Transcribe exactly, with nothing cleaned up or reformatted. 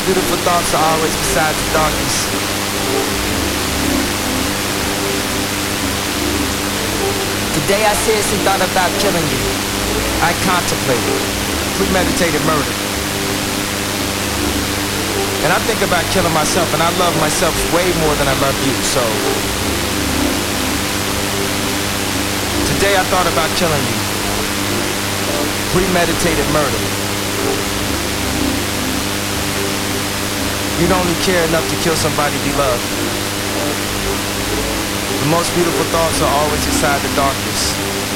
beautiful thoughts are always beside the darkness. Today I seriously thought about killing you. I contemplated premeditated murder. And I think about killing myself, and I love myself way more than I love you, so today I thought about killing you. Premeditated murder. You'd only care enough to kill somebody you love. The most beautiful thoughts are always inside the darkness.